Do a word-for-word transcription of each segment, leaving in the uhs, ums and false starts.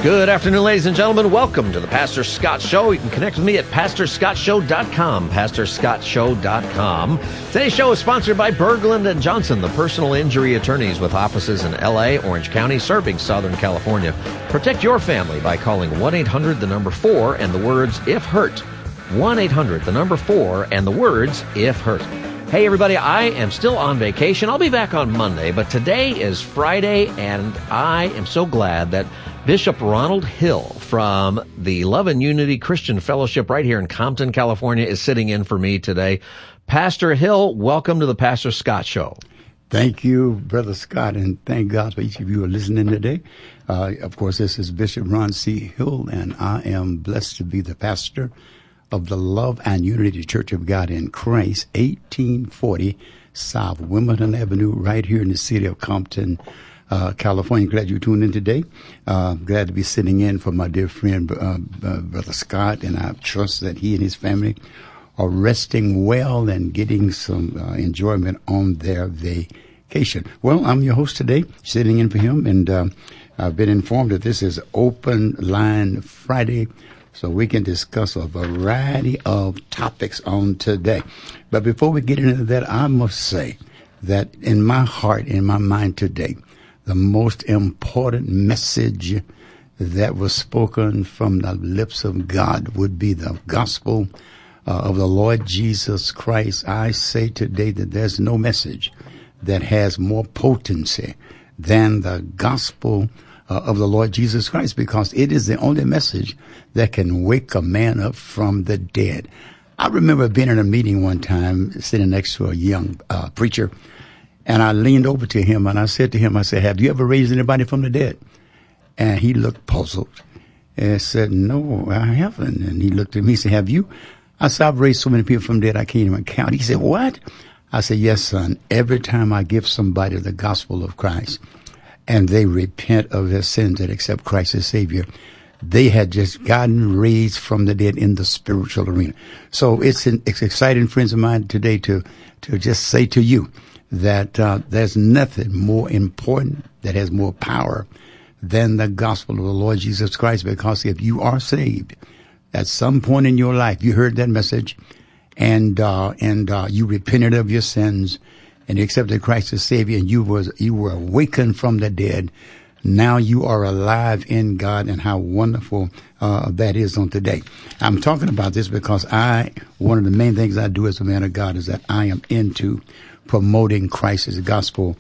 Good afternoon, ladies and gentlemen. Welcome to the Pastor Scott Show. You can connect with me at pastor scott show dot com, pastor scott show dot com. Today's show is sponsored by Berglund and Johnson, the personal injury attorneys with offices in L A, Orange County, serving Southern California. Protect your family by calling one eight hundred, the number four, and the words, if hurt. one eight hundred, the number four, and the words, if hurt. Hey, everybody, I am still on vacation. I'll be back on Monday, but today is Friday, and I am so glad that Bishop Ronald Hill from the Love and Unity Christian Fellowship right here in Compton, California, is sitting in for me today. Pastor Hill, welcome to the Pastor Scott Show. Thank you, Brother Scott, and thank God for each of you who are listening today. Uh, of course, this is Bishop Ron C. Hill, and I am blessed to be the pastor of the Love and Unity Church of God in Christ, eighteen forty South Wimbledon Avenue, right here in the city of Compton, Uh, California. Glad you tuned in today. Uh, glad to be sitting in for my dear friend, uh, uh, Brother Scott, and I trust that he and his family are resting well and getting some uh, enjoyment on their vacation. Well, I'm your host today, sitting in for him, and uh, I've been informed that this is Open Line Friday, so we can discuss a variety of topics on today. But before we get into that, I must say that in my heart, in my mind today, the most important message that was spoken from the lips of God would be the gospel uh, of the Lord Jesus Christ. I say today that there's no message that has more potency than the gospel uh, of the Lord Jesus Christ, because it is the only message that can wake a man up from the dead. I remember being in a meeting one time, sitting next to a young uh, preacher, and I leaned over to him and I said to him, I said, have you ever raised anybody from the dead? And he looked puzzled and said, no, I haven't. And he looked at me and said, have you? I said, I've raised so many people from the dead I can't even count. He said, what? I said, yes, son. Every time I give somebody the gospel of Christ and they repent of their sins and accept Christ as Savior, they had just gotten raised from the dead in the spiritual arena. So it's, an, it's exciting, friends of mine, today to, to just say to you that uh, there's nothing more important that has more power than the gospel of the Lord Jesus Christ, because if you are saved at some point in your life, you heard that message and uh, and uh, you repented of your sins and accepted Christ as Savior, and you was you were awakened from the dead. Now you are alive in God, and how wonderful uh, that is on today. I'm talking about this because I one of the main things I do as a man of God is that I am into promoting Christ's gospel,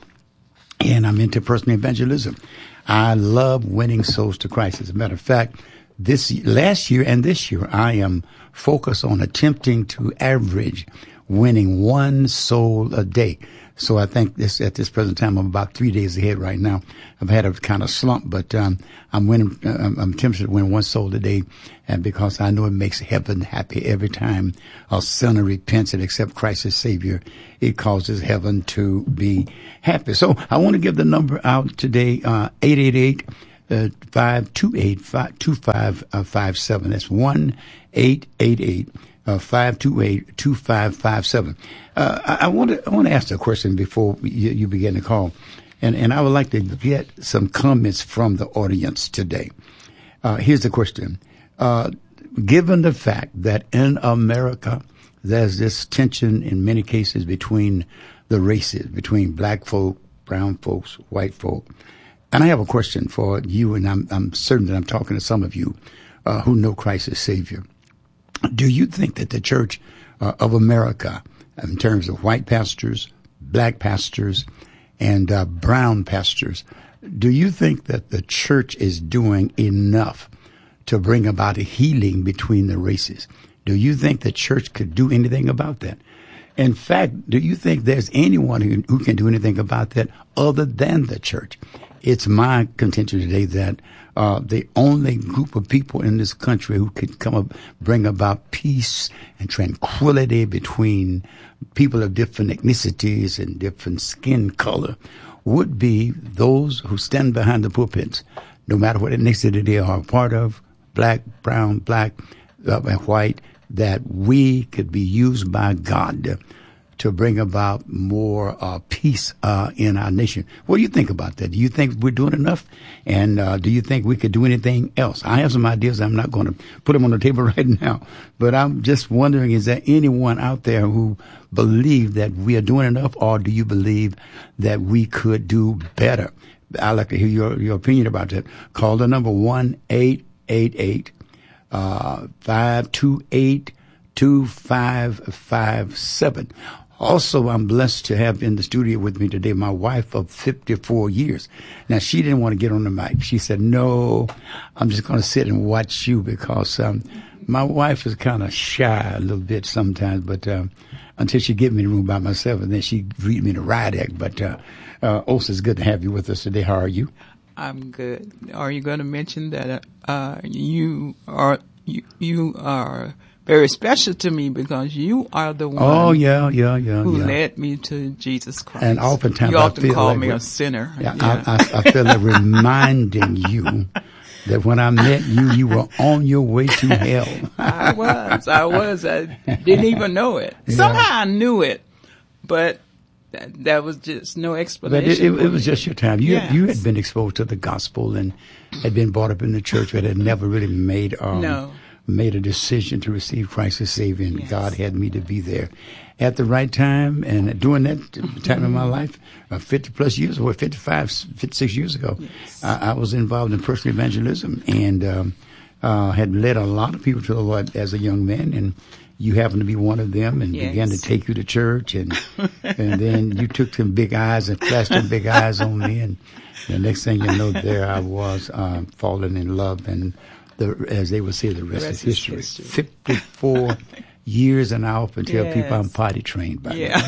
and I'm into personal evangelism. I love winning souls to Christ. As a matter of fact, this last year and this year, I am focused on attempting to average winning one soul a day. So I think this at this present time, I'm about three days ahead right now. I've had a kind of slump, but um, I'm winning. Uh, I'm tempted to win one soul a day, and because I know it makes heaven happy every time a sinner repents and accepts Christ as Savior, it causes heaven to be happy. So I want to give the number out today: uh, eight eight eight, five two eight, two five five seven. That's one eight eight eight. Uh, five two eight, two five five seven. Uh, I, I want to I want to ask a question before you, you begin the call, and and I would like to get some comments from the audience today. Uh, here's the question: uh, given the fact that in America there's this tension in many cases between the races, between black folk, brown folks, white folk, and I have a question for you, and I'm I'm certain that I'm talking to some of you uh, who know Christ as Savior. Do you think that the Church uh, of America, in terms of white pastors, black pastors, and uh, brown pastors, do you think that the church is doing enough to bring about a healing between the races? Do you think the church could do anything about that? In fact, do you think there's anyone who, who can do anything about that other than the church? It's my contention today that uh, the only group of people in this country who could come up, bring about peace and tranquility between people of different ethnicities and different skin color would be those who stand behind the pulpits, no matter what ethnicity they are a part of, black, brown, black, uh, white, that we could be used by God to bring about more uh, peace uh, in our nation. What do you think about that? Do you think we're doing enough? And uh, do you think we could do anything else? I have some ideas. I'm not going to put them on the table right now. But I'm just wondering, is there anyone out there who believes that we are doing enough, or do you believe that we could do better? I'd like to hear your, your opinion about that. Call the number one eight eight eight, five two eight, two five five seven. Also, I'm blessed to have in the studio with me today my wife of fifty-four years. Now, she didn't want to get on the mic. She said, no, I'm just going to sit and watch you because um, my wife is kind of shy a little bit sometimes, but um, until she get me in the room by myself, and then she read me the riot act. But uh, uh, Osa, it's good to have you with us today. How are you? I'm good. Are you going to mention that uh, you are you, you are very special to me because you are the one oh, yeah, yeah, yeah, who yeah. led me to Jesus Christ. And oftentimes you often I feel call like me we, a sinner. Yeah, yeah. I, I, I feel like reminding you that when I met you, you were on your way to hell. I was. I was. I didn't even know it. Yeah. Somehow I knew it, but that, that was just no explanation. But it, it, it was me. just your time. You yes. you had been exposed to the gospel and had been brought up in the church, but had never really made um, no. made a decision to receive Christ as Savior. And yes. God had me to be there at the right time. And during that time mm-hmm. in my life, uh, fifty plus years ago, fifty-five, fifty-six years ago, yes. I, I was involved in personal evangelism and um, uh, had led a lot of people to the Lord as a young man. And you happened to be one of them and yes. began to take you to church. And and then you took them big eyes and flashed them big eyes on me. And the next thing you know, there I was um, falling in love. And the, as they would say, the rest, the rest is history. history. fifty-four years, and I often tell yes. people I'm potty trained by yeah.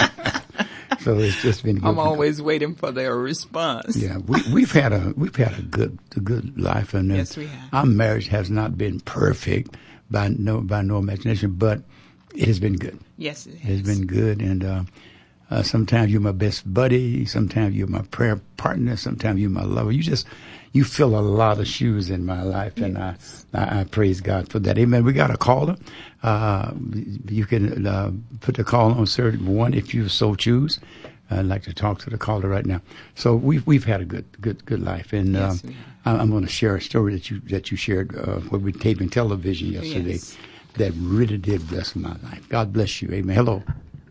So it's just been good. I'm always waiting for their response. Yeah, we, we've had a we've had a good a good life, and yes, we have. Our marriage has not been perfect by no by no imagination, but it has been good. Yes, it has. It has been good, and uh, uh, sometimes you're my best buddy, sometimes you're my prayer partner, sometimes you're my lover. You just you fill a lot of shoes in my life, and yes. I, I I praise God for that. Amen. We got a caller. Uh, you can uh, put the call on certain one if you so choose. I'd like to talk to the caller right now. So we've we've had a good good good life, and yes, um, I'm going to share a story that you that you shared uh, when we taped in television yesterday yes. that really did bless my life. God bless you. Amen. Hello.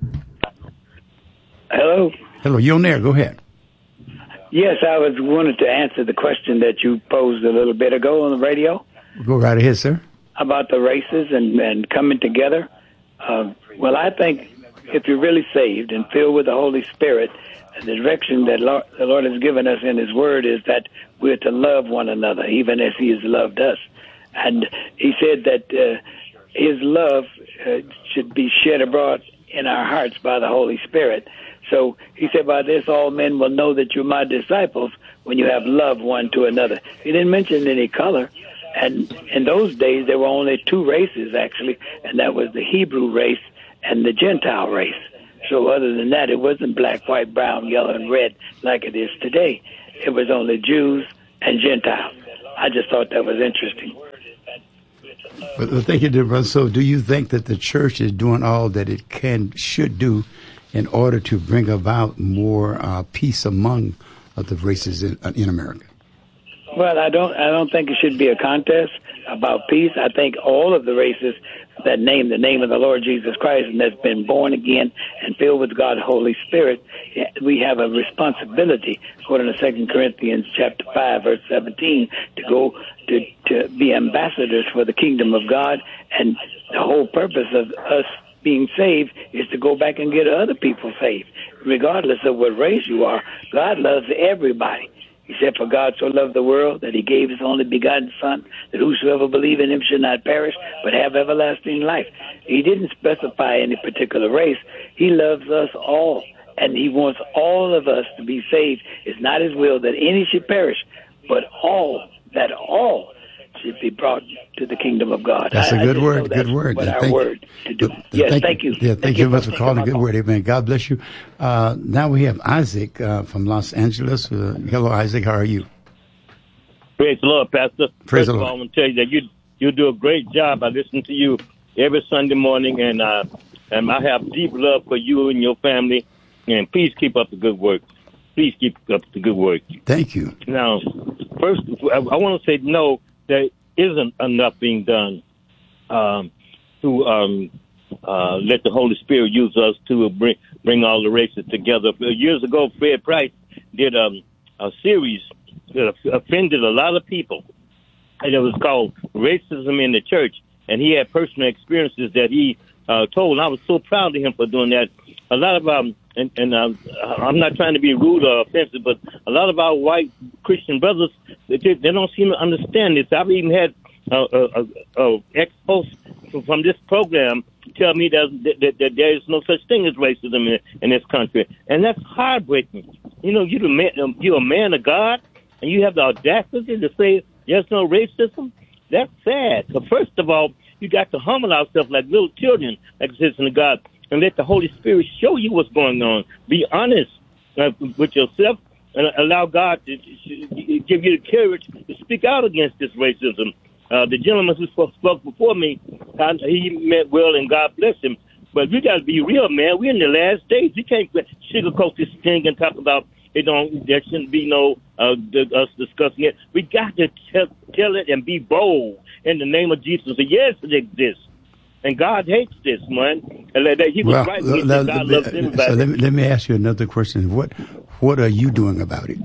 Hello. Hello. You're on there. Go ahead. Yes, I was wanted to answer the question that you posed a little bit ago on the radio. Go right ahead, sir. About the races and, and coming together. Uh, well, I think if you're really saved and filled with the Holy Spirit, the direction that Lord, the Lord has given us in His Word is that we're to love one another, even as He has loved us. And He said that uh, His love uh, should be shed abroad in our hearts by the Holy Spirit. So He said, by this all men will know that you're my disciples when you have love one to another. He didn't mention any color. And in those days, there were only two races, actually, and that was the Hebrew race and the Gentile race. So other than that, it wasn't black, white, brown, yellow, and red like it is today. It was only Jews and Gentiles. I just thought that was interesting. Well, thank you, dear brother. So do you think that the church is doing all that it can, should do in order to bring about more uh, peace among uh, the races in, uh, in America? Well, I don't. I don't think it should be a contest about peace. I think all of the races that name the name of the Lord Jesus Christ and that's been born again and filled with God's Holy Spirit, we have a responsibility, according to Second Corinthians chapter five, verse seventeen, to go to to be ambassadors for the kingdom of God. And the whole purpose of us being saved is to go back and get other people saved, regardless of what race you are. God loves everybody. He said, for God so loved the world that He gave His only begotten Son, that whosoever believe in Him should not perish, but have everlasting life. He didn't specify any particular race. He loves us all, and He wants all of us to be saved. It's not His will that any should perish, but all, that all should be brought to the kingdom of God. That's I, a good I word, that's good word. What Yeah, our thank, word to do. uh, Yes, thank, thank you. Yeah, thank, thank you very much for calling. Good word, amen. God bless you. Uh, now we have Isaac uh, from Los Angeles. Uh, hello, Isaac. How are you? Praise the Lord, Pastor. Praise First the of Lord. all, I want to tell you that you you do a great job. I listen to you every Sunday morning, and uh, and I have deep love for you and your family. And please keep up the good work. Please keep up the good work. Thank you. Now, first, I, I want to say no. There isn't enough being done um, to um, uh, let the Holy Spirit use us to bring bring all the races together. Years ago, Fred Price did um, a series that offended a lot of people, and it was called Racism in the Church. And he had personal experiences that he uh, told. And I was so proud of him for doing that. A lot of um, and, and um, I'm not trying to be rude or offensive, but a lot of our white Christian brothers, they, they don't seem to understand this. I've even had uh, uh, uh, ex-hosts from this program tell me that, that, that there is no such thing as racism in, in this country, and that's heartbreaking. You know, you're a man, you're a man of God, and you have the audacity to say there's no racism. That's sad. So first of all, you got to humble ourselves like little children, like citizens of God, and let the Holy Spirit show you what's going on. Be honest uh, with yourself and allow God to, to give you the courage to speak out against this racism. Uh, the gentleman who spoke, spoke before me, he meant well, and God bless him. But we got to be real, man. We're in the last days. We can't sugarcoat this thing and talk about it. Don't there shouldn't be no uh, us discussing it. We got to tell, tell it and be bold in the name of Jesus. Yes, it exists. And God hates this, man. And he was well, right when he let, said God let, loves everybody. So let me, let me ask you another question. What what are you doing about it?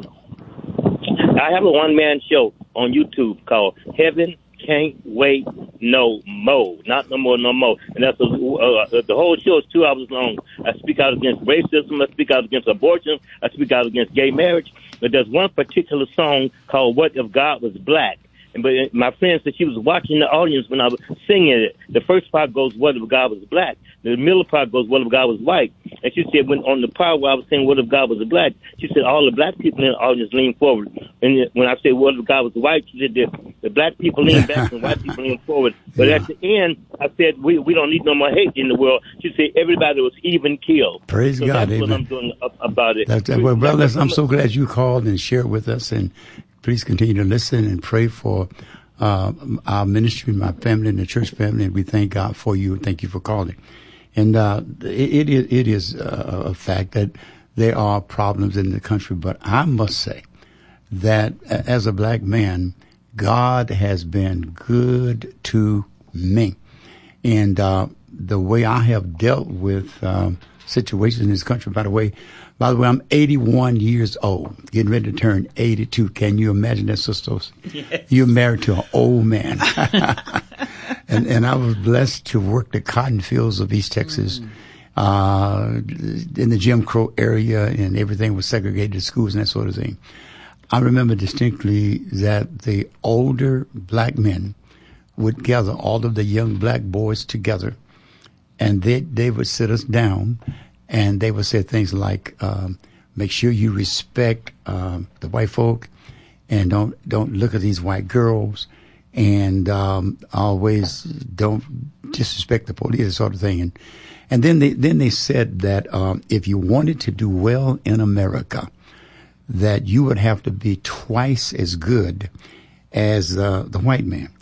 I have a one-man show on YouTube called Heaven Can't Wait No More. Not no more, no more. And that's a, uh, the whole show is two hours long. I speak out against racism. I speak out against abortion. I speak out against gay marriage. But there's one particular song called What If God Was Black? But my friend said she was watching the audience when I was singing it. The first part goes, what if God was black? The middle part goes, what if God was white? And she said, when on the part where I was saying, what if God was black? She said, all the black people in the audience leaned forward. And when I said, what if God was white? She said, the, the black people leaned back and white people leaned forward. But yeah. At the end, I said, we we don't need no more hate in the world. She said, everybody was even killed. Praise so God. That's Amen. what I'm doing about it. That's, well, brother, I'm so glad you called and shared with us. And please continue to listen and pray for Uh, our ministry, my family, and the church family, and we thank God for you. Thank you for calling. And uh, it, it is it is a fact that there are problems in the country, but I must say that as a black man, God has been good to me, and uh, the way I have dealt with um, situations in this country. By the way, by the way, I'm eighty-one years old, getting ready to turn eighty-two. Can you imagine that, sisters? Yes. You're married to an old man. and and I was blessed to work the cotton fields of East Texas, mm. uh, in the Jim Crow area, and everything was segregated schools and that sort of thing. I remember distinctly that the older black men would gather all of the young black boys together, and they, they would sit us down. And they would say things like, um, make sure you respect um, the white folk, and don't don't look at these white girls, and um, always don't disrespect the police, that sort of thing. And and then they then they said that um, if you wanted to do well in America, that you would have to be twice as good as uh, the white man.